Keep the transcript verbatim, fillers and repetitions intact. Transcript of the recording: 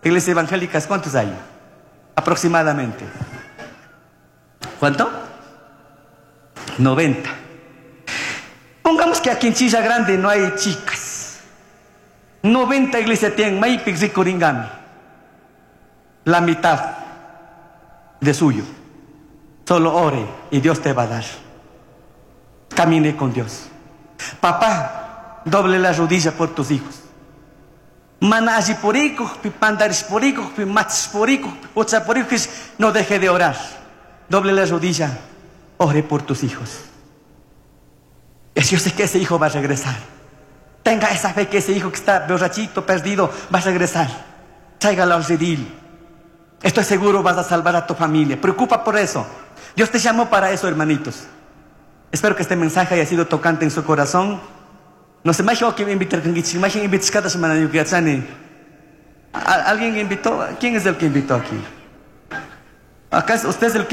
Iglesias evangélicas, ¿cuántos hay? Aproximadamente. ¿Cuánto? noventa. Pongamos que aquí en Chilla Grande no hay chicas. noventa iglesias tienen Maypic y Coringami. La mitad de suyo. Solo ore y Dios te va a dar. Camine con Dios. Papá, doble la rodilla por tus hijos. Manaji por hijo, pipandarish por hijo, pimachis por hijo, ocha por hijo, no deje de orar. Doble la rodilla, ore por tus hijos. Yo sé que ese hijo va a regresar. Tenga esa fe que ese hijo que está borrachito, perdido, va a regresar. Tráigalo al redil. Estoy seguro vas a salvar a tu familia. Preocupa por eso. Dios te llamó para eso, hermanitos. Espero que este mensaje haya sido tocante en su corazón. No se me que me invitar con Gichi. Imaginen invitar cada semana. ¿Alguien invitó? ¿Quién es el que invitó aquí? ¿Acá usted es el que